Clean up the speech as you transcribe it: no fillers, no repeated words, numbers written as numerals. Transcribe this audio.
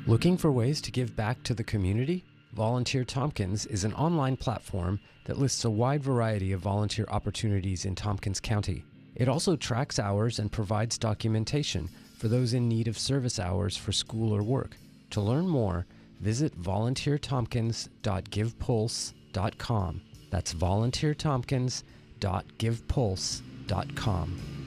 Looking for ways to give back to the community? Volunteer Tompkins is an online platform that lists a wide variety of volunteer opportunities in Tompkins County. It also tracks hours and provides documentation for those in need of service hours for school or work. To learn more, visit volunteertompkins.givepulse.com. That's volunteertompkins.givepulse.com.